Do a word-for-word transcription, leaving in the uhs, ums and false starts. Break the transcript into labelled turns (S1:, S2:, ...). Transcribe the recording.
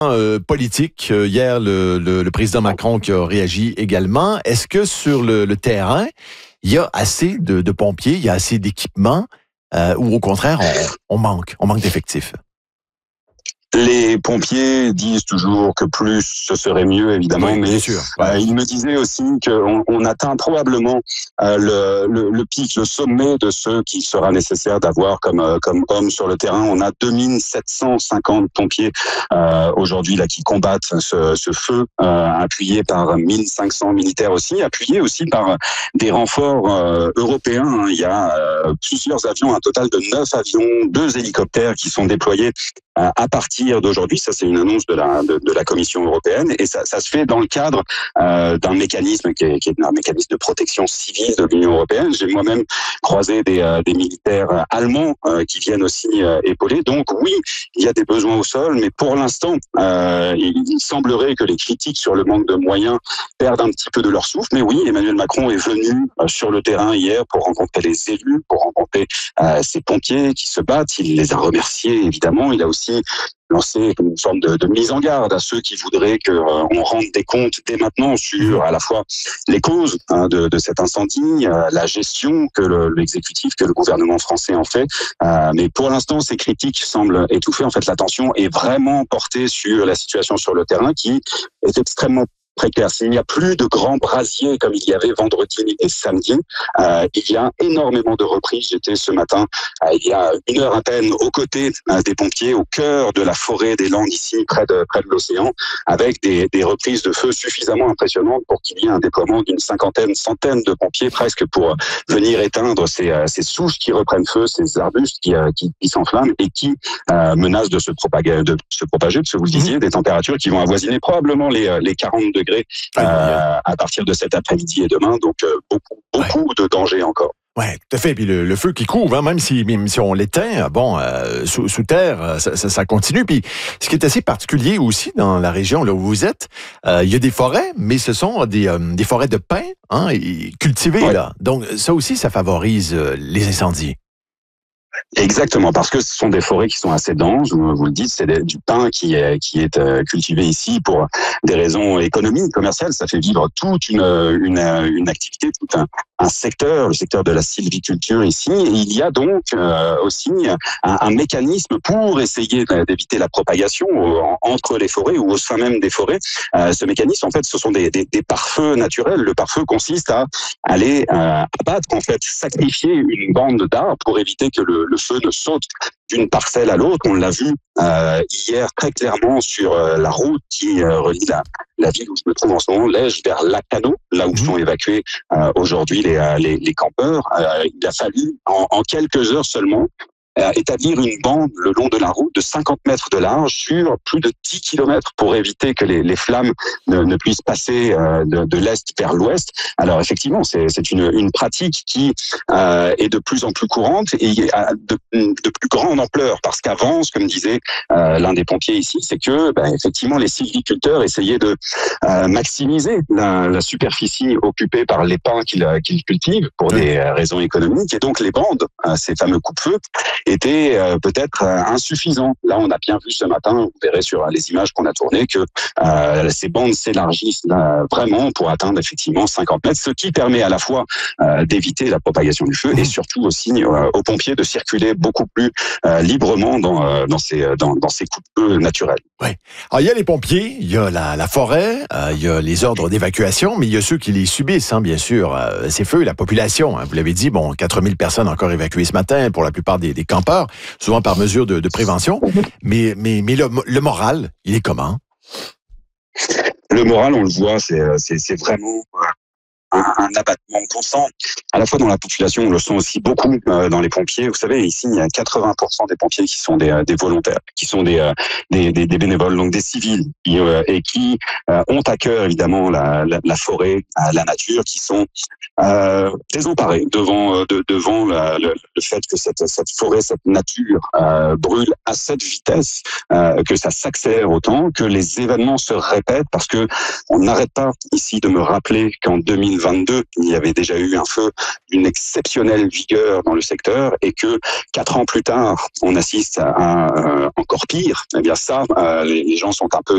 S1: Euh, politique. Euh, hier, le, le, le président Macron qui a réagi également. Est-ce que sur le, le terrain, il y a assez de, de pompiers, il y a assez d'équipements, euh, ou au contraire, on, on manque, on manque d'effectifs?
S2: Les pompiers disent toujours que plus ce serait mieux, évidemment,
S1: Oui,
S2: mais
S1: bien sûr, ouais.
S2: euh, ils me disaient aussi qu'on on atteint probablement euh, le, le, le pic, le sommet de ce qui sera nécessaire d'avoir comme euh, comme hommes sur le terrain. On a deux mille sept cent cinquante pompiers euh, aujourd'hui là qui combattent ce, ce feu, euh, appuyés par mille cinq cents militaires aussi, appuyés aussi par des renforts euh, européens. Il y a euh, plusieurs avions, un total de neuf avions, deux hélicoptères qui sont déployés à partir d'aujourd'hui. Ça, c'est une annonce de la de, de la Commission européenne, et ça, ça se fait dans le cadre euh, d'un mécanisme qui est, qui est un mécanisme de protection civile de l'Union européenne. J'ai moi-même croisé des, euh, des militaires allemands euh, qui viennent aussi euh, épauler. Donc oui, il y a des besoins au sol, mais pour l'instant, euh, il, il semblerait que les critiques sur le manque de moyens perdent un petit peu de leur souffle. Mais oui, Emmanuel Macron est venu euh, sur le terrain hier pour rencontrer les élus, pour rencontrer euh, ces pompiers qui se battent. Il les a remerciés, évidemment. Il a aussi lancer une forme de, de mise en garde à ceux qui voudraient que euh, on rende des comptes dès maintenant sur à la fois les causes hein, de, de cet incendie, euh, la gestion que le, l'exécutif, que le gouvernement français en fait. Euh, mais pour l'instant, ces critiques semblent étouffer. En fait, l'attention est vraiment portée sur la situation sur le terrain qui est extrêmement précaire. S'il n'y a plus de grands brasiers comme il y avait vendredi et samedi, euh, il y a énormément de reprises. J'étais ce matin, euh, il y a une heure à peine, aux côtés euh, des pompiers, au cœur de la forêt des Landes, ici, près de, près de l'océan, avec des, des reprises de feu suffisamment impressionnantes pour qu'il y ait un déploiement d'une cinquantaine, centaine de pompiers presque pour venir éteindre ces, ces souches qui reprennent feu, ces arbustes qui, qui, qui s'enflamment et qui euh, menacent de se propager, de se propager, parce que vous le disiez, des températures qui vont avoisiner probablement les, les quarante degrés Euh, à partir de cet après-midi et demain, donc euh, beaucoup, beaucoup ouais. de dangers encore.
S1: Oui, tout à fait. Puis le, le feu qui couvre, hein, même si même si on l'éteint, bon, euh, sous, sous terre, ça, ça, ça continue. Puis ce qui est assez particulier aussi dans la région là où vous êtes, euh, il y a des forêts, mais ce sont des, euh, des forêts de pins, hein, et cultivées ouais. là. Donc ça aussi, ça favorise euh, les incendies.
S2: Exactement, parce que ce sont des forêts qui sont assez denses. Vous, vous le dites, c'est des, du pin qui est qui est euh, cultivé ici pour des raisons économiques, commerciales. Ça fait vivre toute une une, une activité, tout un, un secteur, le secteur de la sylviculture ici. Et il y a donc euh, aussi un, un mécanisme pour essayer d'éviter la propagation entre les forêts ou au sein même des forêts. Euh, ce mécanisme, en fait, ce sont des, des, des pare-feux naturels. Le pare-feu consiste à aller euh, abattre, en fait, sacrifier une bande d'arbres pour éviter que le, le feu ne saute d'une parcelle à l'autre. On l'a vu euh, hier très clairement sur euh, la route qui euh, relie la, la ville où je me trouve en ce moment, Lège, vers Lacano, là où mmh. sont évacués euh, aujourd'hui les, les, les campeurs. Euh, il a fallu, en, en quelques heures seulement, Euh, établir une bande le long de la route de cinquante mètres de large sur plus de dix kilomètres pour éviter que les, les flammes ne, ne puissent passer euh, de, de l'est vers l'ouest. Alors effectivement, c'est, c'est une, une pratique qui euh, est de plus en plus courante et de, de plus grande ampleur, parce qu'avant, ce que me disait euh, l'un des pompiers ici, c'est que ben, effectivement les sylviculteurs essayaient de euh, maximiser la, la superficie occupée par les pins qu'ils, qu'ils cultivent pour oui. des raisons économiques, et donc les bandes, euh, ces fameux coupe-feu, était euh, peut-être euh, insuffisant. Là, on a bien vu ce matin, vous verrez sur les images qu'on a tournées, que euh, ces bandes s'élargissent euh, vraiment pour atteindre effectivement cinquante mètres, ce qui permet à la fois euh, d'éviter la propagation du feu mmh. et surtout aussi euh, aux pompiers de circuler beaucoup plus euh, librement dans, euh, dans ces, dans, dans ces coupe-feux naturels.
S1: Oui. Alors, il y a les pompiers, il y a la, la forêt, euh, il y a les ordres d'évacuation, mais il y a ceux qui les subissent, hein, bien sûr. Euh, ces feux, la population, hein, vous l'avez dit, bon, quatre mille personnes encore évacuées ce matin, pour la plupart des, des campeurs, souvent par mesure de, de prévention. Mais, mais, mais le, le moral, il est comment?
S2: Le moral, on le voit, c'est, c'est, c'est vraiment un, un abattement constant, à la fois dans la population, on le sent aussi beaucoup euh, dans les pompiers. Vous savez, ici, il y a quatre-vingts pour cent des pompiers qui sont des, des volontaires, qui sont des, euh, des, des, des bénévoles, donc des civils, qui, euh, et qui euh, ont à cœur, évidemment, la, la, la forêt, la nature, qui sont euh, désemparés devant, euh, de, devant la, le, le fait que cette, cette forêt, cette nature euh, brûle à cette vitesse, euh, que ça s'accélère autant, que les événements se répètent, parce que on n'arrête pas ici de me rappeler qu'en deux mille vingt-deux, il y avait déjà eu un feu d'une exceptionnelle vigueur dans le secteur, et que quatre ans plus tard, on assiste à un, euh, encore pire. Eh bien ça, euh, les, les gens sont un peu